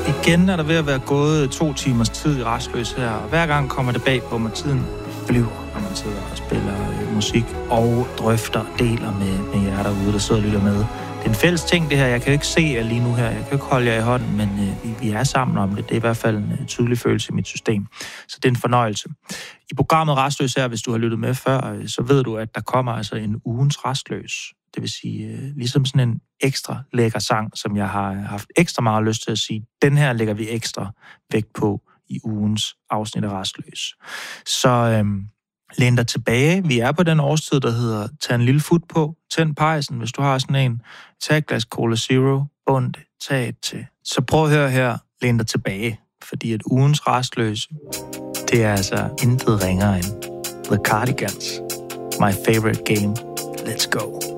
Igen er der ved at være gået 2 timers tid i Rastløs her, og hver gang kommer det bag på mig, tiden flyver, når man sidder og spiller musik og drøfter, deler med jer derude, der sidder og lytter med. Det er en fælles ting, det her. Jeg kan jo ikke se jer lige nu her. Jeg kan jo ikke holde jer i hånden, men vi er sammen om det. Det er i hvert fald en tydelig følelse i mit system. Så det er en fornøjelse. I programmet Rastløs her, hvis du har lyttet med før, så ved du, at der kommer altså en ugens Rastløs. Det vil sige, ligesom sådan en ekstra lækker sang, som jeg har haft ekstra meget lyst til at sige. Den her lægger vi ekstra vægt på i ugens afsnit af Rastløs. Så læn dig tilbage. Vi er på den årstid, der hedder tag en lille fut på, tænd pejsen, hvis du har sådan en. Tag et glas Cola Zero, bund det, tag et til. Så prøv at høre her, læn dig tilbage, fordi at ugens Rastløse, det er altså intet ringere end The Cardigans. My favorite game. Let's go.